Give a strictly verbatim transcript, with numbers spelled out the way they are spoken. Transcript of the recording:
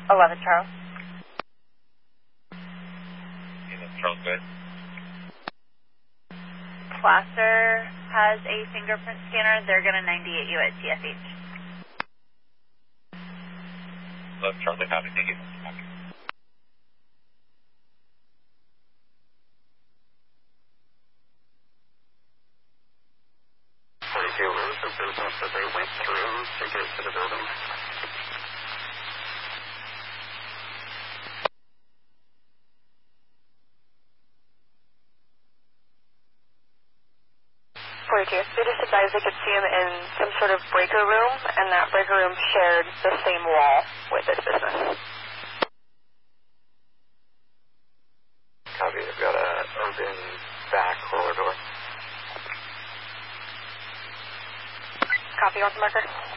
eleven Charles. eleven Charles, go ahead. Placer has a fingerprint scanner. They're going to ninety-eight you at T F H. eleven Charles, I copy. Thank you. forty-two rooms of business that they went through to get to the building. forty-two. They just advised they could see him in some sort of breaker room, and that breaker room shared the same wall with this business. Copy. I've got a open back roller door. Copy on the marker.